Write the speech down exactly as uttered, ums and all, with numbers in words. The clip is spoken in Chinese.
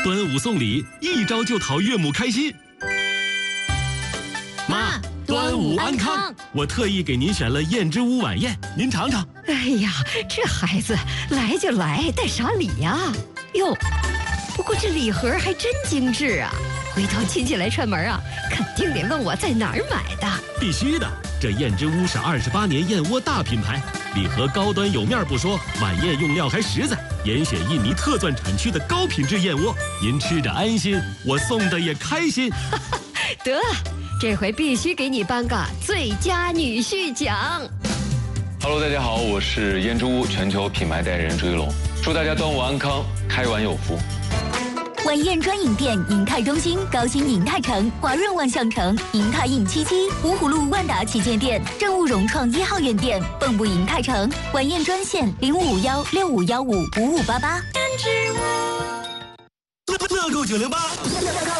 端午送礼，一招就讨岳母开心。妈，端午安康！我特意给您选了燕之屋晚宴，您尝尝。 哎呀，这孩子来就来，带啥礼呀？哟，不过这礼盒还真精致啊！回头亲戚来串门啊，肯定得问我在哪儿买的。 必须的，这燕之屋是二十八年燕窝大品牌，礼盒高端有面不说，晚宴用料还实在，严选印尼特钻产区的高品质燕窝，您吃着安心，我送的也开心。 得，这回必须给你颁个最佳女婿奖。 Hello， 大家好，我是燕之屋全球品牌代言人朱一龙，祝大家端午安康，开碗有福。 晚宴专营店：银泰中心、高新银泰城、华润万象城、银泰印七七、芜湖路万达旗舰店、正务融创一号院店、蚌埠银泰城。晚宴专线：零五五幺六五幺五五五八八。 乐购九零八。